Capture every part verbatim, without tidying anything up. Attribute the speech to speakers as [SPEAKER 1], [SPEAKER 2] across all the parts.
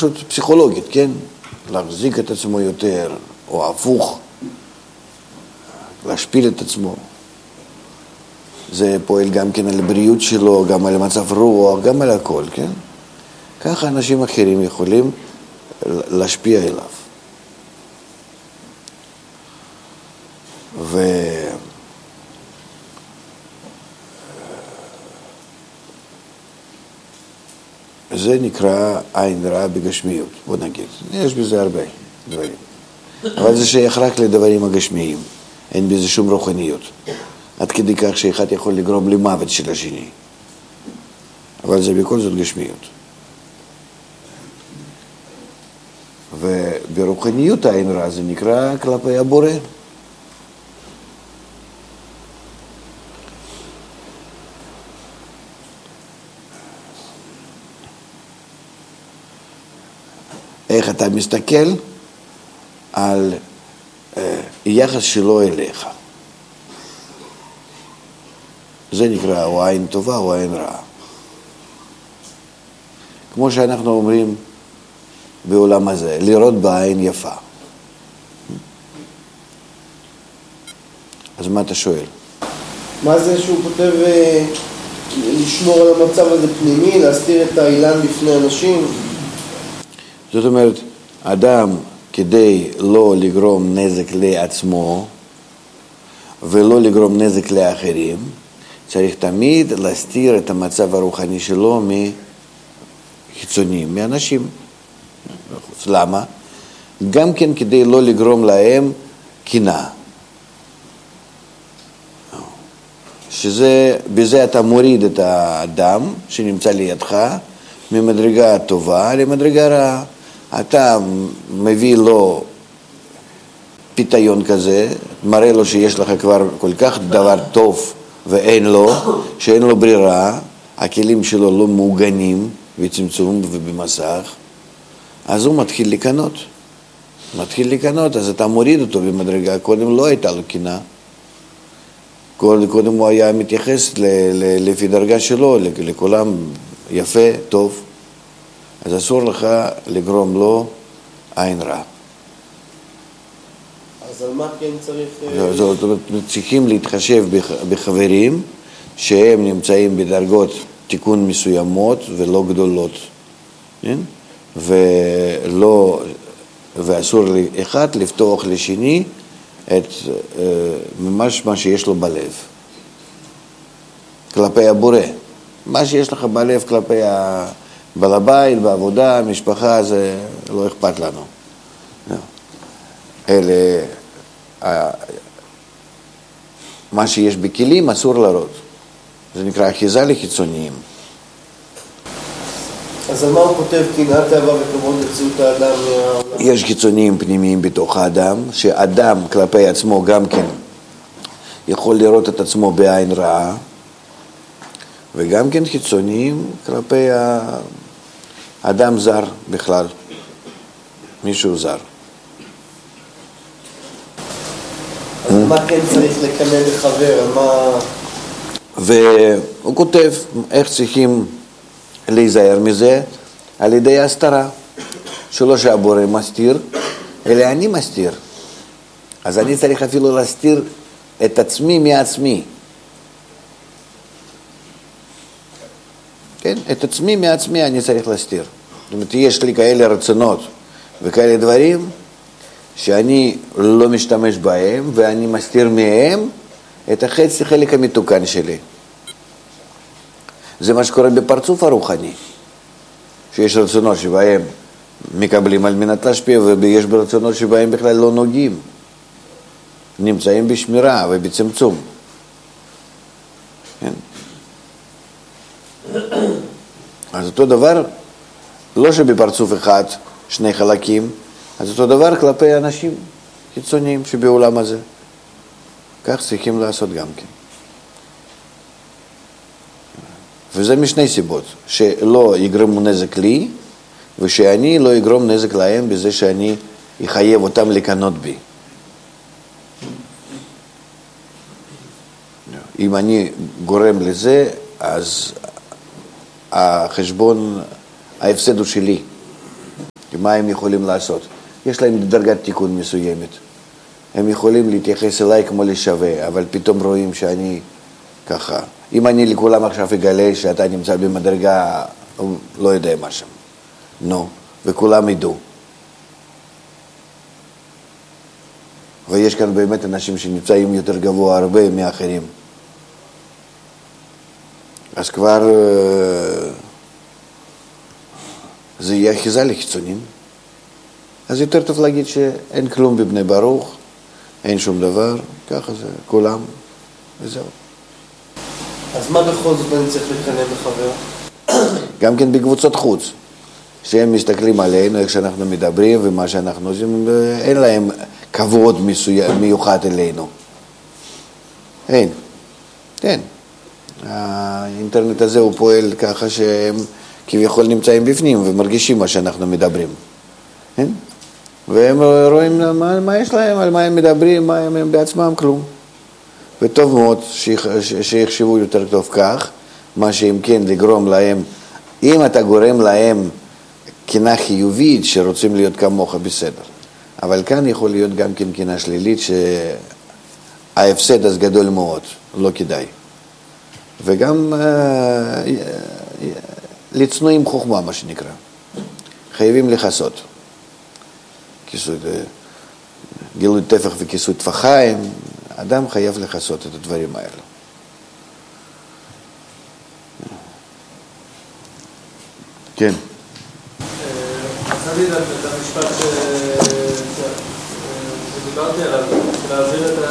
[SPEAKER 1] פשוט פסיכולוגית, כן? להחזיק את עצמו יותר, או הפוך, להשפיל את עצמו. זה פועל גם כן על הבריאות שלו, גם על מצב רוח, גם על הכל, כן? ככה אנשים אחרים יכולים להשפיע אליו. ו... זה נקרא עין רע בגשמיות, בוא נגיד. יש בזה הרבה דברים. אבל זה שייך רק לדברים הגשמיים. אין בזה שום רוחניות. עד כדי כך שאחד יכול לגרום למוות של השני. אבל זה בכל זאת גשמיות. וברוחניות העין רע זה נקרא כלפי הבורא. איך אתה מסתכל על אה, יחס שלו אליך. זה נקרא או עין טובה או עין רעה. כמו שאנחנו אומרים בעולם הזה, לראות בעין יפה. אז מה אתה שואל?
[SPEAKER 2] מה זה שהוא כותב אה, לשמור על המצב הזה פנימי, להסתיר את האילן בפני אנשים?
[SPEAKER 1] זאת אומרת, אדם כדי לא לגרום נזק לעצמו ולא לגרום נזק לאחרים, צריך תמיד להסתיר את המצב הרוחני שלו מחיצוניים, מאנשים. למה? גם כן כדי לא לגרום להם קנאה. שזה, בזה אתה מוריד את האדם שנמצא לידך ממדרגה טובה למדרגה רעה. אתה מביא לו פיתיון כזה, מראה לו שיש לך כבר כל כך דבר טוב ואין לו, שאין לו ברירה, הכלים שלו לא מעוגנים בצמצום ובמסך, אז הוא מתחיל לקנות. מתחיל לקנות, אז אתה מוריד אותו במדרגה. קודם לא הייתה לו קנאה. קודם הוא היה מתייחס לפי דרגה שלו, לכולם יפה, טוב. אז אסור לך לגרום לו עין רע.
[SPEAKER 2] אז על מה כן צריך...
[SPEAKER 1] זאת אומרת, צריכים להתחשב בחברים שהם נמצאים בדרגות תיקון מסוימות ולא גדולות. ולא, ואסור לאחד לפתוח לשני את ממש מה שיש לו בלב. כלפי הבורא. מה שיש לך בלב כלפי ה... בעל הבית, בעבודה, משפחה, זה לא אכפת לנו. אלה, מה שיש בכלים אסור לראות. זה נקרא אחיזה לחיצוניים.
[SPEAKER 2] אז על מה הוא כותב קנאת תאווה וכבוד לציות האדם?
[SPEAKER 1] יש חיצוניים פנימיים בתוך האדם, שאדם כלפי עצמו גם כן יכול לראות את עצמו בעין רעה, וגם כן חיצוניים כלפי האדם זר בכלל, מישהו זר.
[SPEAKER 2] אז מה כן צריך לקנא בחבר? מה...
[SPEAKER 1] והוא כותב איך צריכים להיזהר מזה על ידי הסתרה, שלא שהבורא מסתיר, אלא אני מסתיר. אז אני צריך אפילו להסתיר את עצמי מעצמי. כן? את עצמי מעצמי אני צריך להסתיר. זאת אומרת, יש לי כאלה רצונות וכאלה דברים שאני לא משתמש בהם, ואני מסתיר מהם את החצי חלק המתוקן שלי. זה מה שקורה בפרצוף הרוחני, שיש רצונות שבהם מקבלים על מנת להשפיע, ויש ברצונות שבהם בכלל לא נוגעים, נמצאים בשמירה ובצמצום. כן? אז אותו דבר, לא שבפרצוף אחד שני חלקים, אז אותו דבר כלפי אנשים חיצוניים שבעולם הזה. כך צריכים לעשות גם כן. וזה משני סיבות, שלא יגרמו נזק לי, ושאני לא יגרום נזק להם בזה שאני אחייב אותם לקנות בי. אם אני גורם לזה, אז החשבון, ההפסד הוא שלי. מה הם יכולים לעשות? יש להם דרגת תיקון מסוימת. הם יכולים להתייחס אליי כמו לשווה, אבל פתאום רואים שאני ככה. אם אני לכולם עכשיו אגלה שאתה נמצא במדרגה, לא יודע מה שם. נו, וכולם ידעו. ויש כאן באמת אנשים שנמצאים יותר גבוה הרבה מאחרים. אז כבר זה יהיה אחיזה לחיצונים. אז יותר טוב להגיד שאין כלום בבני ברוך, אין שום דבר, ככה זה, כולם, וזהו.
[SPEAKER 2] אז מה בכל זאת אני צריך להתכנן לחבר?
[SPEAKER 1] גם כן בקבוצות חוץ, שהם מסתכלים עלינו, איך שאנחנו מדברים ומה שאנחנו עושים, אין להם כבוד מיוחד אלינו. אין, אין. האינטרנט הזה הוא פועל ככה שהם כביכול נמצאים בפנים ומרגישים מה שאנחנו מדברים. אין? והם רואים מה, מה יש להם, על מה הם מדברים, מה הם, הם בעצמם, כלום. וטוב מאוד שיחשבו יותר טוב כך, מה שאם כן לגרום להם, אם אתה גורם להם קינה חיובית שרוצים להיות כמוך בסדר. אבל כאן יכול להיות גם כן קינה שלילית שההפסד אז גדול מאוד, לא כדאי. וגם אה, לצנועים חוכמה, מה שנקרא. חייבים לחסות. כיסוי, גילוי טפח וכיסוי טפחיים, אדם חייב לחסות את הדברים האלה. כן.
[SPEAKER 3] רציתי את המשפט שדיברתי עליו, להעביר את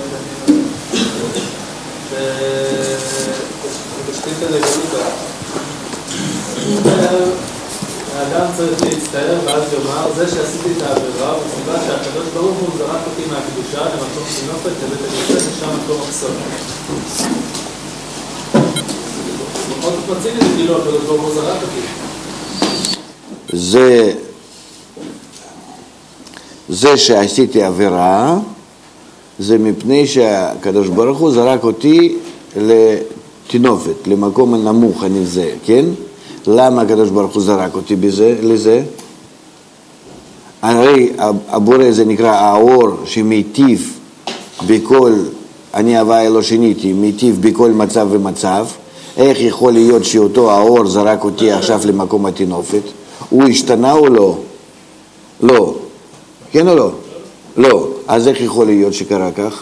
[SPEAKER 3] התשתית הלגלותה. האדם צריך להצטער ואז לומר, זה שעשיתי את העבירה, וסיבה שהקדוש ברוך הוא זרק אותי מהקדושה למקום סינופת לבית הכנסת, ושם מקום מחסון. בכל זאת מציג את זה כאילו, הקדוש ברוך הוא זרק אותי.
[SPEAKER 1] זה, זה שעשיתי עבירה, זה מפני שהקדוש ברוך הוא זרק אותי לתינופת, למקום הנמוך הנזה, כן? למה הקדוש ברוך הוא זרק אותי בזה, לזה? הרי הבורא זה נקרא האור שמיטיב בכל, אני הוויה לא שיניתי, מיטיב בכל מצב ומצב. איך יכול להיות שאותו האור זרק אותי עכשיו למקום התינופת? הוא השתנה או לא? לא. כן או לא? לא. אז איך יכול להיות שקרה כך?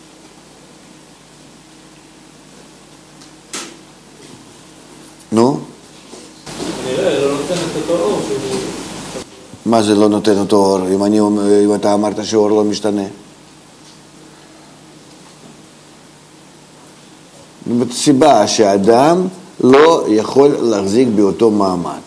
[SPEAKER 1] נו?
[SPEAKER 3] נראה, לא נותן את אותו אור.
[SPEAKER 1] מה זה לא נותן אותו אור? אם, אני, אם אתה אמרת שאור לא משתנה. סיבה שאדם לא יכול להחזיק באותו מעמד.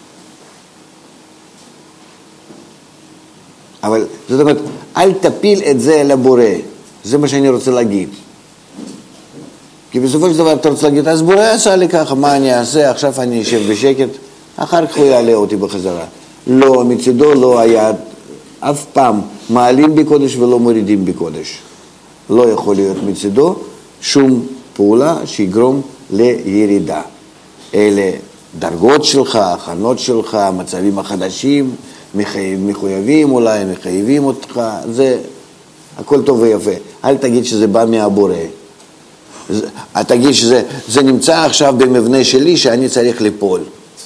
[SPEAKER 1] אבל זאת אומרת, אל תפיל את זה לבורא. זה מה שאני רוצה להגיד. כי בסופו של דבר אתה רוצה להגיד, אז בורא עשה לי ככה, מה אני אעשה? עכשיו אני אשב בשקט, אחר כך הוא יעלה אותי בחזרה. לא, מצידו לא היה אף פעם מעלים בקודש ולא מורידים בקודש. לא יכול להיות מצידו שום פעולה שיגרום לירידה. אלה דרגות שלך, הכנות שלך, מצבים החדשים, מחויבים אולי, מחייבים אותך, זה הכל טוב ויפה. אל תגיד שזה בא מהבורא. תגיד שזה זה נמצא עכשיו במבנה שלי שאני צריך ליפול.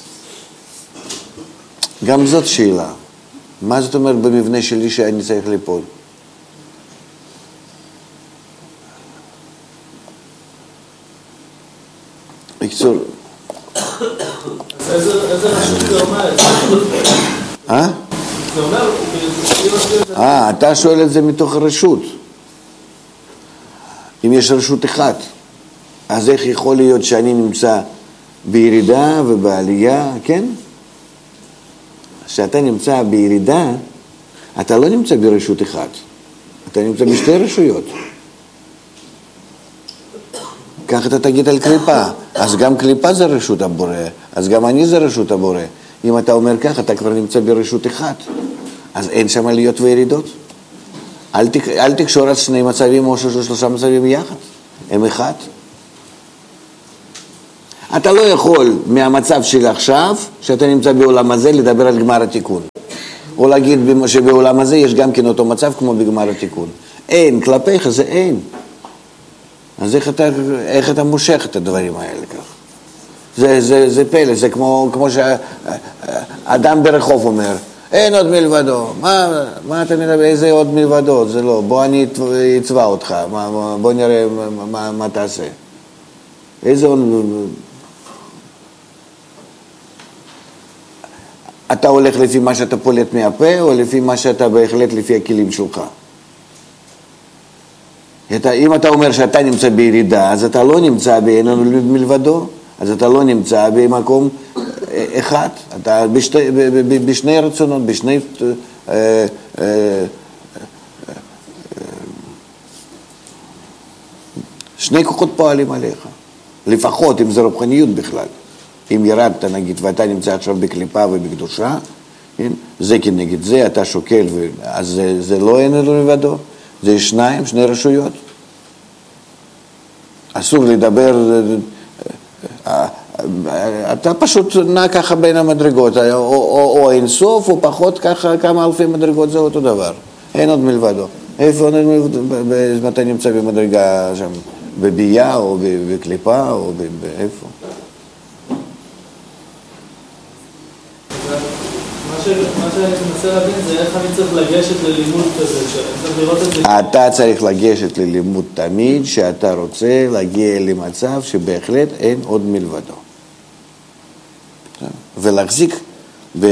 [SPEAKER 1] גם זאת שאלה. מה זאת אומרת במבנה שלי שאני צריך ליפול? בקיצור.
[SPEAKER 3] איזה רשות זה אומר?
[SPEAKER 1] אה?
[SPEAKER 3] זה אומר...
[SPEAKER 1] אה, אתה שואל את זה מתוך הרשות. אם יש רשות אחת, אז איך יכול להיות שאני נמצא בירידה ובעלייה, כן? כשאתה נמצא בירידה, אתה לא נמצא ברשות אחת. אתה נמצא בשתי רשויות. כך אתה תגיד על קליפה. אז גם קליפה זה רשות הבורא, אז גם אני זה רשות הבורא. אם אתה אומר כך, אתה כבר נמצא ברשות אחת. אז אין שם עליות וירידות. אל, תק... אל תקשור על שני מצבים או שלושה מצבים יחד. הם אחד. אתה לא יכול מהמצב של עכשיו, שאתה נמצא בעולם הזה, לדבר על גמר התיקון. או להגיד שבעולם הזה יש גם כן אותו מצב כמו בגמר התיקון. אין, כלפיך זה אין. אז איך אתה, איך אתה מושך את הדברים האלה כך? זה, זה, זה פלא, זה כמו, כמו שאדם ברחוב אומר, אין עוד מלבדו. מה, מה אתה מדבר? איזה עוד מלבדו? זה לא. בוא אני אצבע אותך. מה, בוא נראה מה, מה, מה תעשה. איזה עוד... אתה הולך לפי מה שאתה פולט מהפה, או לפי מה שאתה בהחלט לפי הכלים שלך? אתה, אם אתה אומר שאתה נמצא בירידה, אז אתה לא נמצא באין עוד מלבדו. אז אתה לא נמצא במקום אחד, אתה בשתי, בשני רצונות, בשני... אה, אה, שני כוחות פועלים עליך, לפחות אם זה רוחניות בכלל. אם ירדת נגיד ואתה נמצא עכשיו בקליפה ובקדושה, כן? זה כנגד זה, אתה שוקל, ו... אז זה, זה לא אין אלו לבדו, זה שניים, שני רשויות. אסור לדבר... אתה פשוט נע ככה בין המדרגות, או, או, או אין סוף, או פחות ככה כמה אלפי מדרגות, זה אותו דבר. אין עוד מלבדו. איפה עוד מלבדו? אתה נמצא במדרגה שם, בבייה, או בקליפה, או באיפה?
[SPEAKER 3] מה שאני מנסה להבין זה איך אני צריך לגשת ללימוד כזה, צריך לראות את זה.
[SPEAKER 1] אתה צריך לגשת ללימוד תמיד, שאתה רוצה להגיע למצב שבהחלט אין עוד מלבדו. ולהחזיק ב...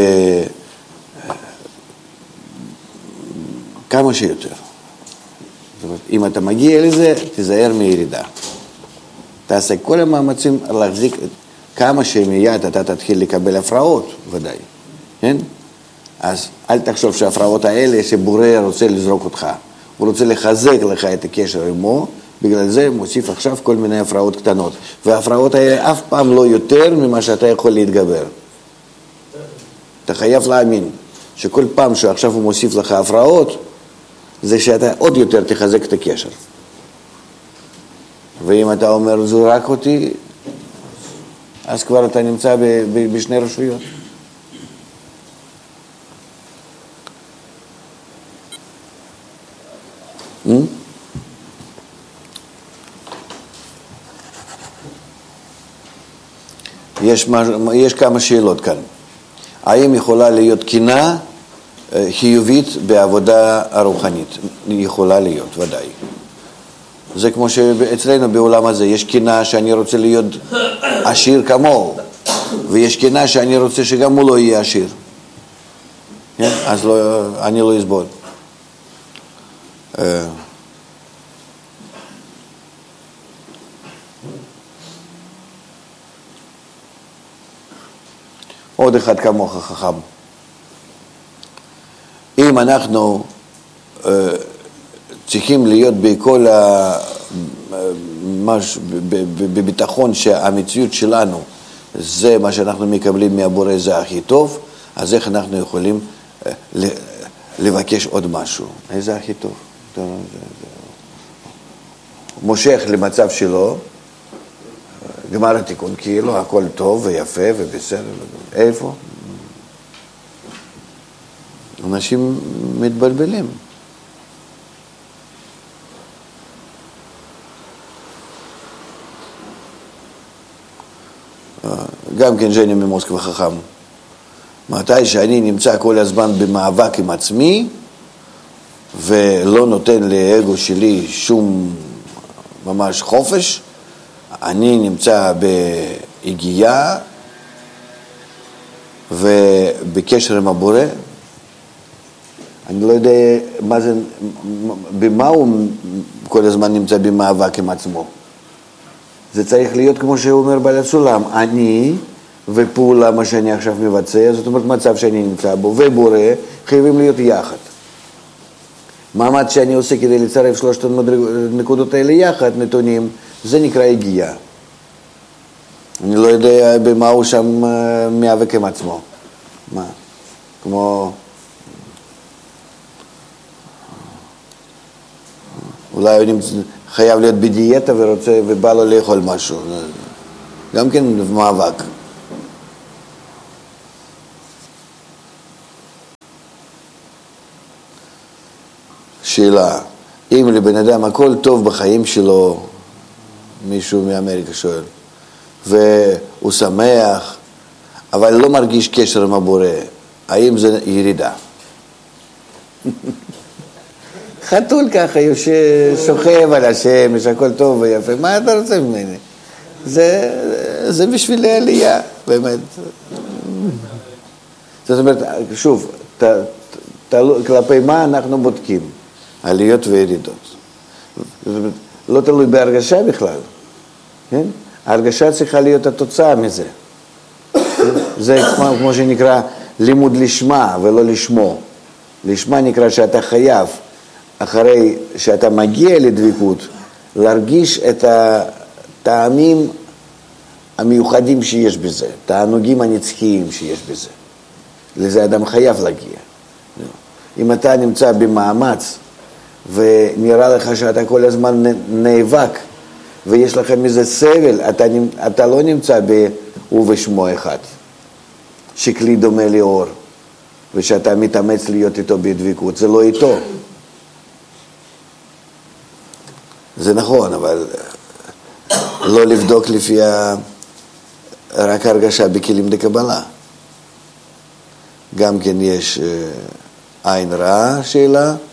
[SPEAKER 1] כמה שיותר. זאת אומרת, אם אתה מגיע לזה, תזהר מירידה. תעשה כל המאמצים להחזיק כמה שמיד אתה תתחיל לקבל הפרעות, ודאי. כן? אז אל תחשוב שההפרעות האלה שבורא רוצה לזרוק אותך. הוא רוצה לחזק לך את הקשר עמו, בגלל זה מוסיף עכשיו כל מיני הפרעות קטנות. וההפרעות האלה אף פעם לא יותר ממה שאתה יכול להתגבר. אתה חייב להאמין שכל פעם שעכשיו הוא מוסיף לך הפרעות, זה שאתה עוד יותר תחזק את הקשר. ואם אתה אומר זורק אותי, אז כבר אתה נמצא ב- ב- בשני רשויות. יש, יש כמה שאלות כאן. האם יכולה להיות קינה חיובית בעבודה הרוחנית? יכולה להיות, ודאי. זה כמו שאצלנו בעולם הזה יש קינה שאני רוצה להיות עשיר כמוהו, ויש קינה שאני רוצה שגם הוא לא יהיה עשיר. אז לא, אני לא אסבול. עוד אחד כמוך חכם. אם אנחנו אה, צריכים להיות בכל ה... מש... בביטחון שהמציאות שלנו זה מה שאנחנו מקבלים מהבורא זה הכי טוב, אז איך אנחנו יכולים אה, לבקש עוד משהו? איזה הכי טוב? מושך למצב שלו, גמר התיקון, כאילו הכל טוב ויפה ובסדר. איפה? אנשים מתבלבלים. גם כן ז'ני ממוסקבה חכם. מתי שאני נמצא כל הזמן במאבק עם עצמי, ולא נותן לאגו שלי שום ממש חופש, אני נמצא בהגיעה ובקשר עם הבורא. אני לא יודע מה זה, במה הוא כל הזמן נמצא במאבק עם עצמו. זה צריך להיות כמו שהוא אומר בעל הסולם, אני ופעולה מה שאני עכשיו מבצע, זאת אומרת מצב שאני נמצא בו, ובורא חייבים להיות יחד. מאמץ שאני עושה כדי לצרף שלושת הנקודות האלה יחד, נתונים, זה נקרא הגיעה. אני לא יודע במה הוא שם מאבק עם עצמו. מה? כמו... אולי הוא נמצא, חייב להיות בדיאטה ורוצה, ובא לו לאכול משהו. גם כן מאבק. שאלה, אם לבן אדם הכל טוב בחיים שלו, מישהו מאמריקה שואל, והוא שמח, אבל לא מרגיש קשר עם הבורא, האם זה ירידה? חתול ככה שוכב על השמש, הכל טוב ויפה, מה אתה רוצה ממני? זה, זה בשביל העלייה, באמת. זאת אומרת, שוב, ת, ת, כלפי מה אנחנו בודקים? עליות וירידות. זאת אומרת, לא תלוי בהרגשה בכלל. כן? ההרגשה צריכה להיות התוצאה מזה. זה כמו, כמו שנקרא לימוד לשמה ולא לשמו. לשמה נקרא שאתה חייב, אחרי שאתה מגיע לדבקות, להרגיש את הטעמים המיוחדים שיש בזה, תענוגים הנצחיים שיש בזה. לזה אדם חייב להגיע. אם אתה נמצא במאמץ ונראה לך שאתה כל הזמן נאבק ויש לכם איזה סבל, אתה, אתה לא נמצא ב"הוא ושמו אחד", שכלי דומה לאור, ושאתה מתאמץ להיות איתו בדבקות, זה לא איתו. זה נכון, אבל לא לבדוק לפי ה... רק הרגשה בכלים דקבלה. גם כן יש עין רעה, שאלה,